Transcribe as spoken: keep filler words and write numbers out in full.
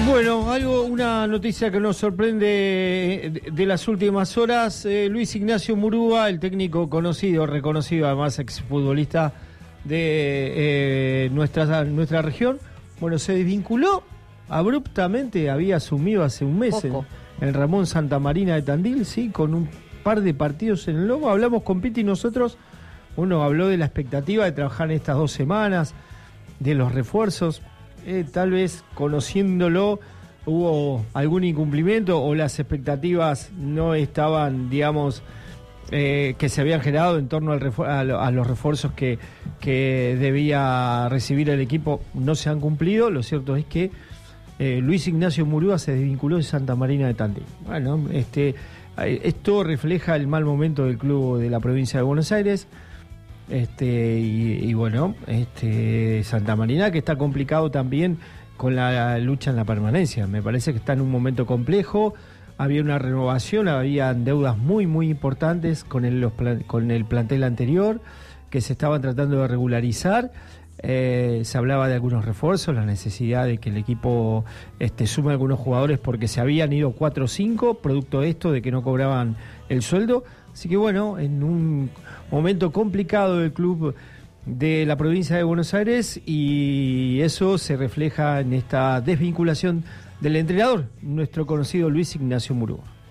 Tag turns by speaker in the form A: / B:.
A: Bueno, algo, una noticia que nos sorprende de, de las últimas horas. eh, Luis Ignacio Murúa, el técnico conocido, reconocido, además exfutbolista de eh, nuestra, nuestra región, bueno, se desvinculó abruptamente, había asumido hace un mes en, en Ramón Santamarina de Tandil, sí, con un par de partidos en el lomo. Hablamos con Piti nosotros, uno habló de la expectativa de trabajar en estas dos semanas, de los refuerzos. Eh, tal vez conociéndolo hubo algún incumplimiento o las expectativas no estaban, digamos, eh, que se habían generado en torno al refu- a, lo, a los refuerzos que, que debía recibir el equipo, no se han cumplido. Lo cierto es que eh, Luis Ignacio Murúa se desvinculó de Santa Marina de Tandil. Bueno, este, esto refleja el mal momento del club de la provincia de Buenos Aires. Este y, y bueno, este Santa Marina, que está complicado también con la lucha en la permanencia. Me parece que está en un momento complejo. Había una renovación, había deudas muy muy importantes con el, los, con el plantel anterior que se estaban tratando de regularizar. Eh, se hablaba de algunos refuerzos, la necesidad de que el equipo este, sume algunos jugadores porque se habían ido cuatro o cinco, producto de esto, de que no cobraban el sueldo. Así que bueno, en un momento complicado del club de la provincia de Buenos Aires, y eso se refleja en esta desvinculación del entrenador, nuestro conocido Luis Ignacio Murúa.